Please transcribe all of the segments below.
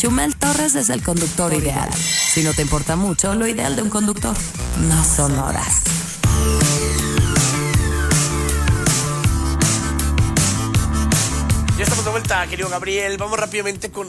Chumel Torres es el conductor ideal. Si no te importa mucho, lo ideal de un conductor no son horas. Ya estamos de vuelta, querido Gabriel. Vamos rápidamente con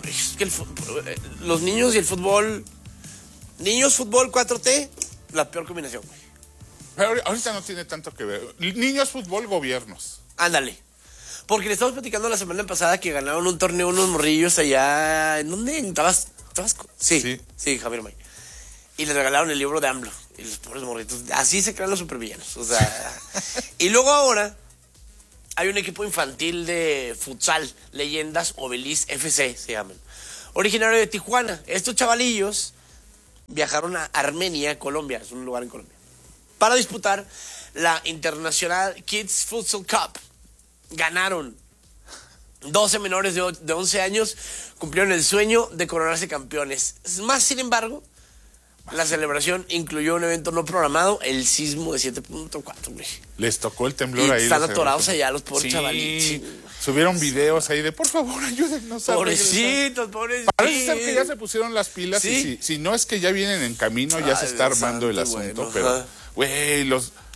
los niños y el fútbol. Niños, fútbol, 4T, la peor combinación. Pero ahorita no tiene tanto que ver. Niños, fútbol, gobiernos. Ándale. Porque le estamos platicando la semana pasada que ganaron un torneo unos morrillos allá. ¿En dónde? ¿En Tabasco? Sí, Javier May. Y les regalaron el libro de AMLO. Y los pobres morritos. Así se crean los supervillanos. O sea. Y luego ahora hay un equipo infantil de futsal, Leyendas Obelis FC se llaman. Originario de Tijuana. Estos chavalillos viajaron a Armenia, Colombia. Es un lugar en Colombia. Para disputar la International Kids Futsal Cup. Ganaron. 12 menores de 11 años cumplieron el sueño de coronarse campeones. Más sin embargo, la celebración incluyó un evento no programado, el sismo de 7.4. Les tocó el temblor ahí. Están atorados allá los pobres chavalitos. Subieron videos ahí de, por favor, ayúdennos. Pobrecitos. Parece ser que ya se pusieron las pilas. ¿Sí? Y si no es que ya vienen en camino, ya se está armando el asunto. Pero, güey,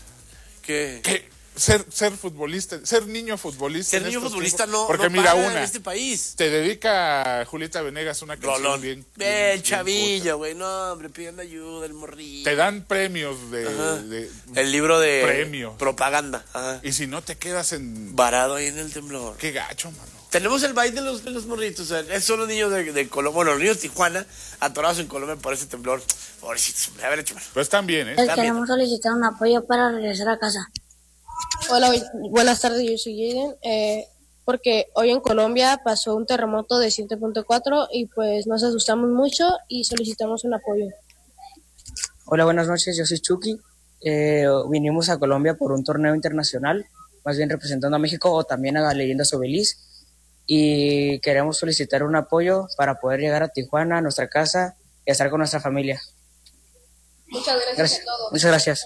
¿Qué? Ser futbolista, ser niño futbolista. Ser niño futbolista tiempos, porque no mira, en este país. Te dedica Julieta Venegas una canción Rolón. bien chavillo, güey, no, hombre, pidiendo ayuda, el morrillo. Te dan premios de el libro de premios. Propaganda. Ajá. Y si no te quedas varado ahí en el temblor. Qué gacho, mano. Tenemos el baile de los morritos. O sea, esos son los niños de Colombia. Bueno, los niños de Tijuana, atorados en Colombia por ese temblor. Pobrecitos, a ver, hecho. Pero están bien, ¿eh? Queremos solicitar un apoyo para regresar a casa. Hola, buenas tardes, yo soy Jaden. Porque hoy en Colombia pasó un terremoto de 7.4 y pues nos asustamos mucho y solicitamos un apoyo. Hola, buenas noches, yo soy Chucky. Vinimos a Colombia por un torneo internacional, más bien representando a México o también a Leyendas Obelis, y queremos solicitar un apoyo para poder llegar a Tijuana, a nuestra casa y estar con nuestra familia. Muchas gracias a todos. Muchas gracias.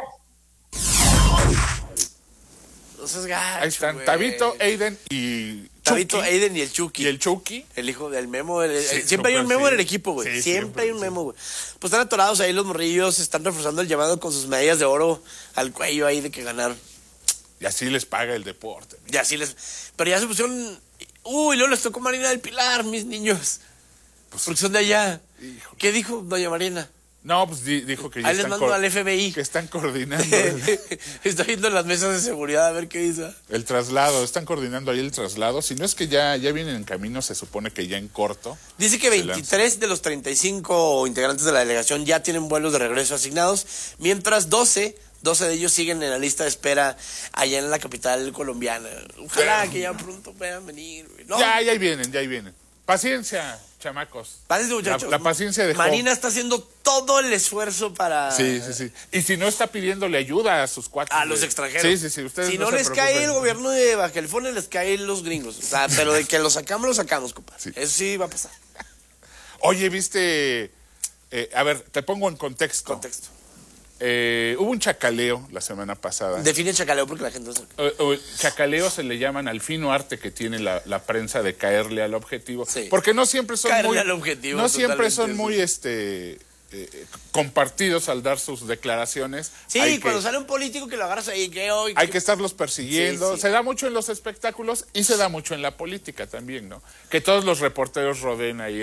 No seas gacho, ahí están, güey. Tabito, Aiden y Tabito, Aiden y el Chucky. Y el Chucky. El hijo del Memo. Siempre hay un Memo en el equipo, güey. Sí, siempre hay un Memo, güey. Pues están atorados ahí los morrillos, están reforzando el llamado con sus medallas de oro al cuello ahí de que ganaron. Y así les paga el deporte. Y así pero ya se pusieron. Uy, luego les tocó Marina del Pilar, mis niños. Pues, porque son de allá. Híjole. ¿Qué dijo doña Marina? No, pues dijo que ya ahí les mando al FBI. Que están coordinando. Está viendo las mesas de seguridad a ver qué dice. El traslado, están coordinando ahí el traslado. Si no es que ya vienen en camino, se supone que ya en corto. Dice que 23 de los 35 integrantes de la delegación ya tienen vuelos de regreso asignados, mientras 12 de ellos siguen en la lista de espera allá en la capital colombiana. Ojalá que ya pronto puedan venir. ¿No? Ya ahí vienen. Paciencia, chamacos. Paciencia, muchachos. La paciencia de Marina está haciendo todo el esfuerzo para... Sí. Y si no está pidiéndole ayuda a sus cuates. A los extranjeros. Sí. Ustedes si no les cae el gobierno de Baja California, les caen los gringos. O sea, pero de que lo sacamos, compadre. Sí. Eso sí va a pasar. Oye, viste... a ver, te pongo en contexto. Hubo un chacaleo la semana pasada. Define chacaleo porque la gente no sabe. Chacaleo se le llaman al fino arte que tiene la prensa de caerle al objetivo. Sí. Porque no siempre son muy compartidos al dar sus declaraciones. Sí, cuando sale un político que lo agarras ahí, hay que estarlos persiguiendo. Sí. Se da mucho en los espectáculos y se da mucho en la política también, ¿no? Que todos los reporteros rodeen ahí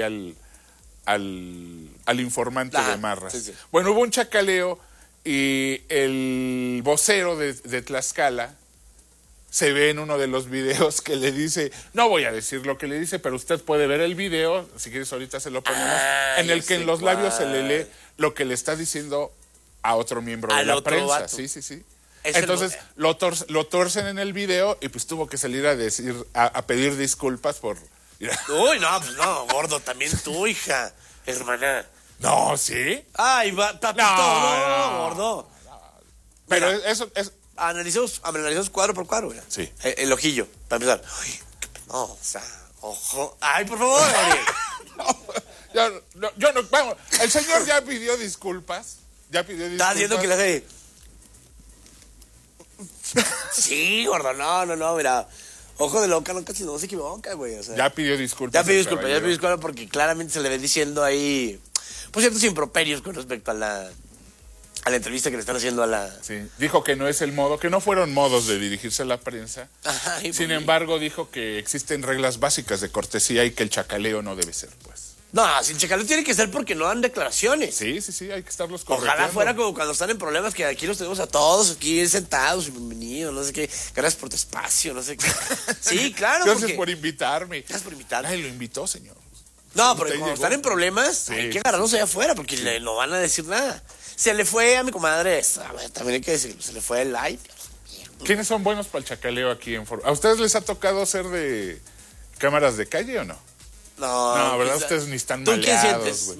al informante de Marras. Sí. Bueno, hubo un chacaleo. Y el vocero de Tlaxcala se ve en uno de los videos que le dice, no voy a decir lo que le dice, pero usted puede ver el video, si quieres ahorita se lo ponemos, en el que en los labios se le lee lo que le está diciendo a otro miembro de la prensa. Vato. Sí. Entonces lo torcen en el video y pues tuvo que salir a pedir disculpas por... Uy, no, gordo, también tu hija, hermana. No, ¿sí? Ay, papito, no, gordo. Pero mira, eso es... Analizamos cuadro por cuadro, güey. Sí. El ojillo, para empezar. Uy, no, o sea, ojo. Ay, por favor, Gabriel. Yo no, vamos, el señor ya pidió disculpas. Está diciendo que le hace... Sí, gordo, no, mira. Ojo de loca, no, casi no se equivoca, güey. O sea, Ya pidió disculpas. ya pidió disculpas porque claramente se le ve diciendo ahí, pues ciertos improperios con respecto a la entrevista que le están haciendo a la... Sí, dijo que no es el modo, que no fueron modos de dirigirse a la prensa. Ay, Sin embargo, dijo que existen reglas básicas de cortesía y que el chacaleo no debe ser, pues. No, sin chacaleo tiene que ser porque no dan declaraciones. Sí, hay que estarlos correteando. Ojalá fuera como cuando están en problemas, que aquí los tenemos a todos aquí sentados, bienvenidos, no sé qué, gracias por tu espacio, no sé qué. Sí, claro. Gracias por invitarme. Gracias por invitarme. Ay, lo invitó, señor. No, pero cuando están en problemas, hay que agarrarlos allá afuera porque no van a decir nada. Se le fue a mi comadre, también hay que decirlo, se le fue el live. ¿Quiénes son buenos para el chacaleo aquí en Foro? ¿A ustedes les ha tocado ser de cámaras de calle o no? No, ¿verdad? Ustedes ni están ¿Tú maleados, quién sientes? güey.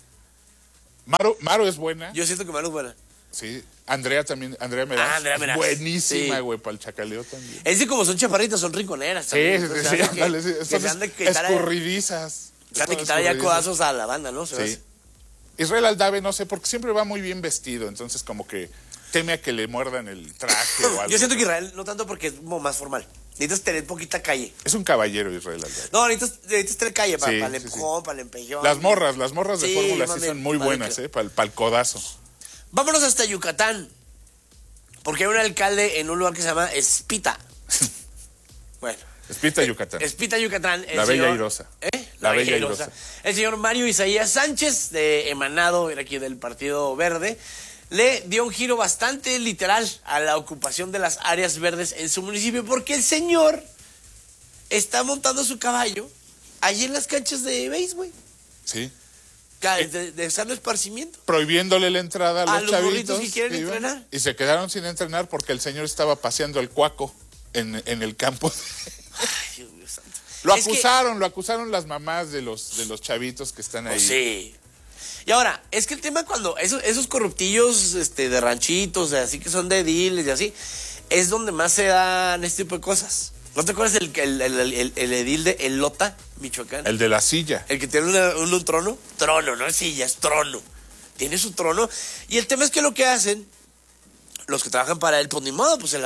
¿Maru? Es buena. Yo siento que Maru es buena. Sí. Andrea Meraz. Andrea Meraz. Buenísima, Sí. güey, para el chacaleo también. Es que como son chaparritas, son rinconeras. Sí, también, pues, sí, que ándale, sí. se Son han de quitar escurridizas. Se han de quitar ya codazos a la banda, ¿no? Sí. Israel Aldave, no sé, porque siempre va muy bien vestido, entonces como que teme a que le muerdan el traje o algo. Yo siento que Israel, no tanto porque es como más formal. Necesitas tener poquita calle. Es un caballero Israel Aldave. No, necesitas tener calle para Sí, el sí, empujón, para el empellón. Las morras de Sí, fórmula sí mami, son muy vale, buenas, claro. para el codazo. Vámonos hasta Yucatán. Porque hay un alcalde en un lugar que se llama Espita. Bueno. Espita, Yucatán. Espita, Yucatán. La Bella Airosa. La Bella Airosa. El señor Mario Isaías Sánchez, de Emanado, era aquí del Partido Verde, le dio un giro bastante literal a la ocupación de las áreas verdes en su municipio, porque el señor está montando su caballo allí en las canchas de béisbol. Sí. De sano esparcimiento. Prohibiéndole la entrada a los chavitos burritos que quieren iban, entrenar. y se quedaron sin entrenar porque el señor estaba paseando el cuaco en el campo. Ay, Dios mío santo. Lo Es que- acusaron las mamás de los chavitos que están ahí. Pues sí. Y ahora, es que el tema cuando esos corruptillos de ranchitos, así que son de ediles y así, es donde más se dan este tipo de cosas. ¿No te acuerdas el edil de Elota, Michoacán? El de la silla. El que tiene un trono. Trono, no es silla, es trono. Tiene su trono. Y el tema es que lo que hacen, los que trabajan para él, pues ni modo, pues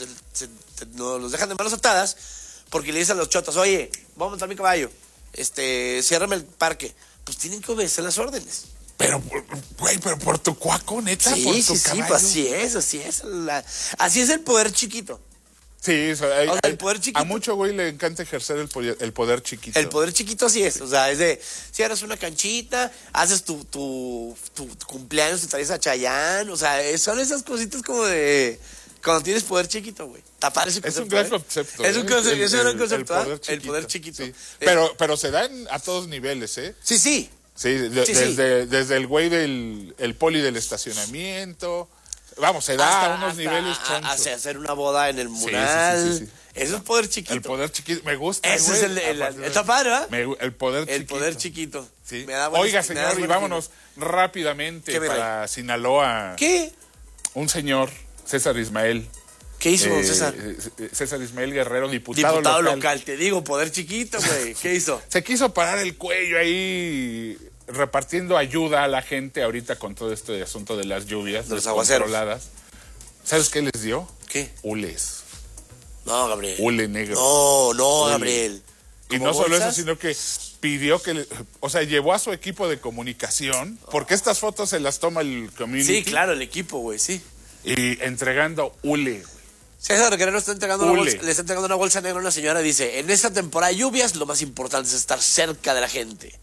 no, los dejan de manos atadas, porque le dicen a los chotas, oye, vamos a montar mi caballo, ciérrame el parque. Pues tienen que obedecer las órdenes. Pero, güey, pero por tu cuaco, neta, Sí, por tu sí, sí, caballo. pues así es. Así es el poder chiquito. Sí, el poder chiquito. A mucho güey le encanta ejercer el poder chiquito. El poder chiquito así es. O sea, es de, cierras una canchita, haces tu cumpleaños, te traes a Chayán. O sea, son esas cositas como de cuando tienes poder chiquito, güey. Tapar ese concepto. Es un gran concepto. Es un concepto, es un gran concepto, el poder chiquito. el poder chiquito. Sí. Pero se dan a todos niveles, ¿eh? Sí, sí. Sí, desde el güey el poli del estacionamiento. Vamos, se da a unos niveles chonchos. Hacer una boda en el mural. Sí. Eso es poder chiquito. El poder chiquito, me gusta. Ese güey. es está padre, ¿verdad? El poder chiquito. El poder chiquito. Sí. Me da buena- Oiga, me da señor, y buena vámonos rápidamente ¿Qué me para Sinaloa. ¿Qué? Un señor, César Ismael. ¿Qué hizo don César? César Ismael Guerrero, diputado local. Te digo, poder chiquito, güey. ¿Qué hizo? Se quiso parar el cuello ahí repartiendo ayuda a la gente ahorita con todo este asunto de las lluvias, De los aguaceros. descontroladas. ¿Sabes qué les dio? ¿Qué? Hules. No, Gabriel. Hule negro. No, Hule. Gabriel. Y no solo eso, sino que pidió llevó a su equipo de comunicación, porque estas fotos se las toma el community. Sí, claro, el equipo, güey, sí. Y entregando hule, güey. César Guerrero está entregando Hule. le está entregando una bolsa negra a una señora. Dice, en esta temporada de lluvias, lo más importante es estar cerca de la gente.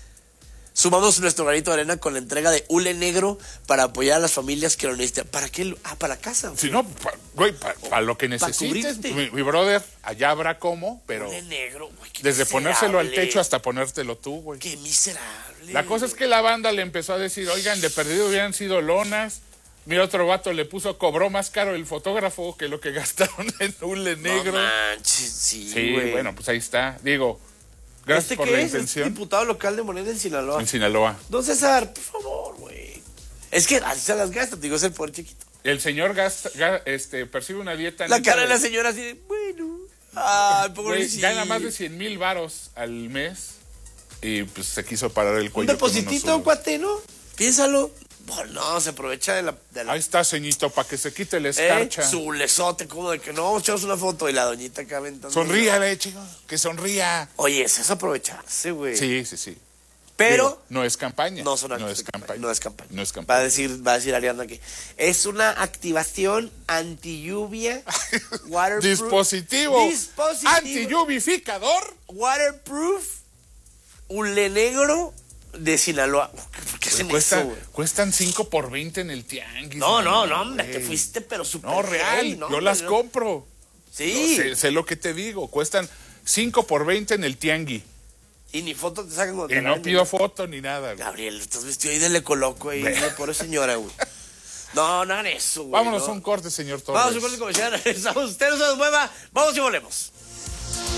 Sumamos nuestro granito de arena con la entrega de hule negro para apoyar a las familias que lo necesitan. ¿Para qué? Para casa. Si no, para lo que necesites, cubrirte. mi brother, allá habrá cómo, pero Hule negro, güey. Qué desde ponérselo al miserable. techo hasta ponértelo tú, güey. Qué miserable. La cosa es que la banda le empezó a decir, oigan, de perdido hubieran sido lonas. Mira, otro vato le cobró más caro el fotógrafo que lo que gastaron en hule negro. No manches, sí, Sí, güey. bueno, pues ahí está. Digo, gracias por qué la es? intención. Es diputado local de Moneda en Sinaloa. En Sinaloa. Don César, por favor, güey. Es que así se las gasta, te digo, es el poder chiquito. El señor percibe una dieta. La neta cara de la señora así de, bueno. Ay, güey, pobrecito. gana más de 100,000 varos al mes y pues se quiso parar el Un cuello. con depositito, unos- cuate, ¿no? Piénsalo. Pues no, se aprovecha de la... Ahí está, ceñito, para que se quite la escarcha. Su lesote, como de que no, vamos a echarnos una foto y la doñita acá aventando. Sonríale, chico, que sonría. Oye, eso es aprovecharse, güey. Sí. Pero... Digo, no es campaña. No es campaña. Va a decir Ariana que es una activación anti-lluvia, waterproof. Dispositivo anti-lluvificador. Waterproof, hule negro de Sinaloa. ¿Por qué hacen eso, güey? Cuestan 5 por 20 en el tianguis. No, hombre, te fuiste pero súper. No, real, yo las compro. Sí. No, sé lo que te digo, cuestan 5 por 20 en el tianguis. Y ni fotos te sacan cuando Y no pido foto ni nada, güey. Gabriel, estás vestido ahí de le coloco ahí, pobre señora, güey. No hagan eso, güey. Vámonos a un corte, señor Torres. Vamos a un corte comercial. Usted no se nos mueva. Vamos y volvemos.